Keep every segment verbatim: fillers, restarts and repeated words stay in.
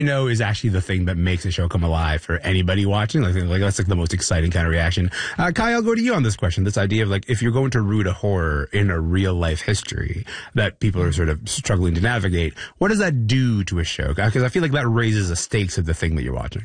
you know, is actually the thing that makes the show come alive for anybody watching. Like, like that's like the most exciting kind of reaction. Uh, Kai, I'll go to you on this question. This idea of like, if you're going to root a horror in a real life history that people are sort of struggling to navigate, what does that do to a show? Because I feel like that raises the stakes of the thing that you're watching.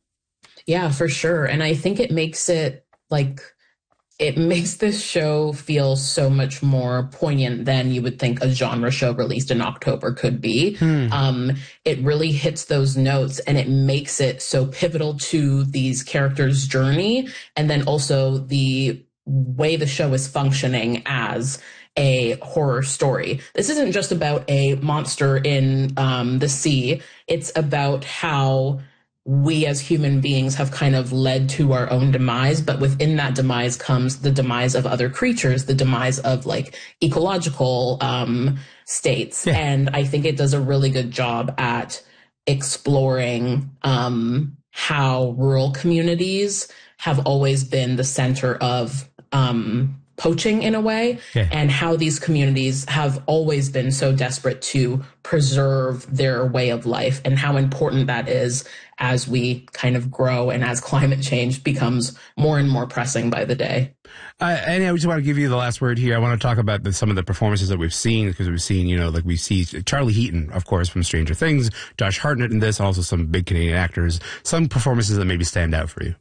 Yeah, for sure. And I think it makes it like, it makes this show feel so much more poignant than you would think a genre show released in October could be. Hmm. Um, it really hits those notes and it makes it so pivotal to these characters' journey. And then also the way the show is functioning as a horror story. This isn't just about a monster in um, the sea. It's about how we as human beings have kind of led to our own demise, but within that demise comes the demise of other creatures, the demise of like ecological um, states. Yeah. And I think it does a really good job at exploring um, how rural communities have always been the center of um, poaching in a way, yeah. and how these communities have always been so desperate to preserve their way of life and how important that is as we kind of grow and as climate change becomes more and more pressing by the day. Uh, and I just want to give you the last word here. I want to talk about the, some of the performances that we've seen, because we've seen, you know, like we see Charlie Heaton, of course, from Stranger Things, Josh Hartnett in this, also some big Canadian actors, some performances that maybe stand out for you.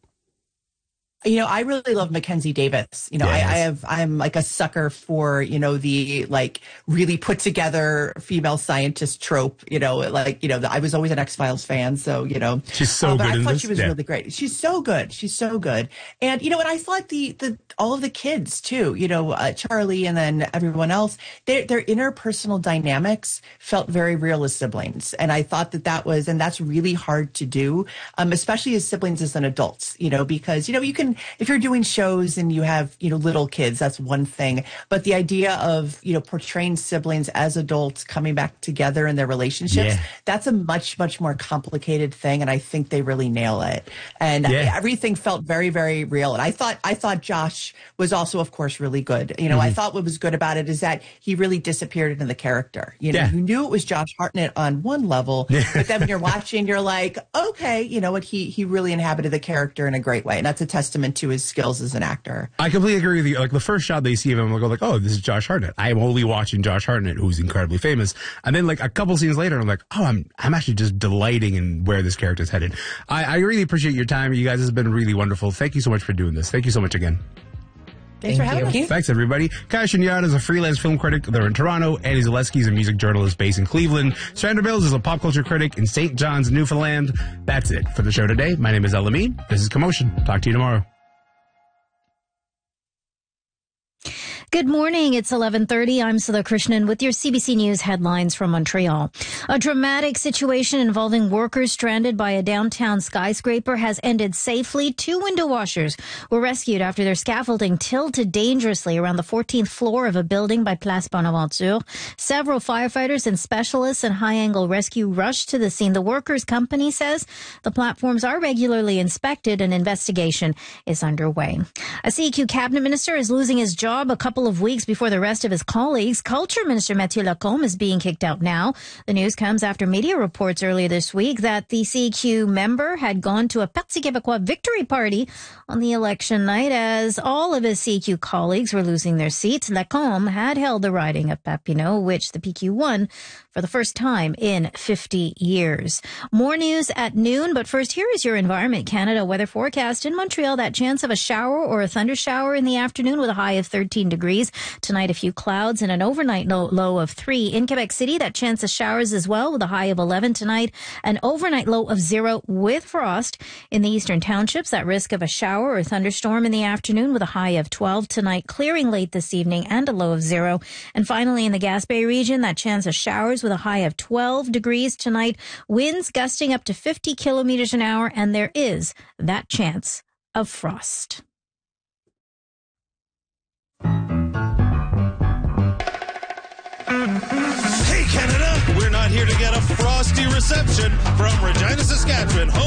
You know, I really love Mackenzie Davis. You know, yes. I, I have, I'm like a sucker for, you know, the like really put together female scientist trope, you know, like, you know, the, I was always an X-Files fan. So, you know, she's so uh, but good. I in thought this. she was yeah. really great. She's so good. She's so good. And, you know, and I thought the, the, all of the kids too, you know, uh, Charlie and then everyone else, their, their interpersonal dynamics felt very real as siblings. And I thought that that was, and that's really hard to do, um, especially as siblings as an adults, you know, because, you know, you can, if you're doing shows and you have, you know, little kids, that's one thing. But the idea of, you know, portraying siblings as adults coming back together in their relationships, yeah. that's a much, much more complicated thing. And I think they really nail it. And yeah. everything felt very, very real. And I thought, I thought Josh was also, of course, really good. You know, mm-hmm. I thought what was good about it is that he really disappeared into the character. You know, yeah. you knew it was Josh Hartnett on one level, but then when you're watching, you're like, okay, you know what, he, he really inhabited the character in a great way. And that's a testament to his skills as an actor. I completely agree with you. Like the first shot they see of him, they'll go like, oh, this is Josh Hartnett. I'm only watching Josh Hartnett, who's incredibly famous. And then like a couple scenes later, I'm like, oh, I'm I'm actually just delighting in where this character is headed. I, I really appreciate your time. You guys, this has been really wonderful. Thank you so much for doing this. Thank you so much again. Thanks Thank for having you. us. Thanks, everybody. Kai Shunyad is a freelance film critic. They're in Toronto. Annie Zaleski is a music journalist based in Cleveland. Sandra Mills is a pop culture critic in Saint John's, Newfoundland. That's it for the show today. My name is Elamine. This is Commotion. Talk to you tomorrow. Good morning. It's eleven thirty. I'm Sudha Krishnan with your C B C News headlines from Montreal. A dramatic situation involving workers stranded by a downtown skyscraper has ended safely. Two window washers were rescued after their scaffolding tilted dangerously around the fourteenth floor of a building by Place Bonaventure. Several firefighters and specialists in high-angle rescue rushed to the scene. The workers' company says the platforms are regularly inspected. An investigation is underway. A C E Q cabinet minister is losing his job a couple of weeks before the rest of his colleagues. Culture Minister Mathieu Lacombe is being kicked out now. The news comes after media reports earlier this week that the C E Q member had gone to a Parti Québécois victory party on the election night. As all of his C E Q colleagues were losing their seats, Lacombe had held the riding of Papineau, which the P Q won for the first time in fifty years. More news at noon, but first, here is your Environment Canada weather forecast. In Montreal, that chance of a shower or a thunder shower in the afternoon with a high of thirteen degrees. Tonight, a few clouds and an overnight low, low of three. In Quebec City, that chance of showers as well with a high of eleven tonight. An overnight low of zero with frost. In the eastern townships, that risk of a shower or thunderstorm in the afternoon with a high of twelve tonight, clearing late this evening and a low of zero. And finally, in the Gaspé region, that chance of showers with a high of twelve degrees tonight. Winds gusting up to fifty kilometers an hour, and there is that chance of frost. Hey, Canada! We're not here to get a frosty reception from Regina, Saskatchewan. Home